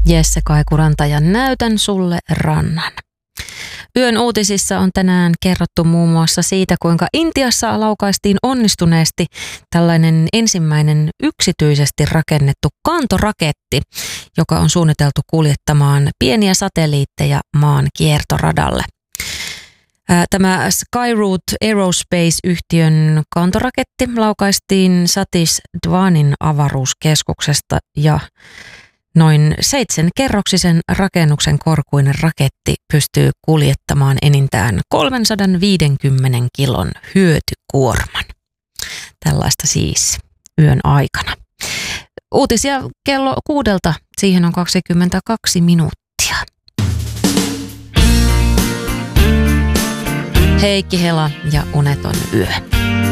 Jesse Kaikuranta ja näytän sulle rannan. Yön uutisissa on tänään kerrottu muun muassa siitä, kuinka Intiassa laukaistiin onnistuneesti tällainen ensimmäinen yksityisesti rakennettu kantoraketti, joka on suunniteltu kuljettamaan pieniä satelliitteja maan kiertoradalle. Tämä Skyroot Aerospace-yhtiön kantoraketti laukaistiin Satish Dhawanin avaruuskeskuksesta ja noin 7-kerroksisen rakennuksen korkuinen raketti pystyy kuljettamaan enintään 350 kilon hyötykuorman. Tällaista siis yön aikana. Uutisia kello 6, siihen on 22 minuuttia. Heikki Hela ja Uneton yö.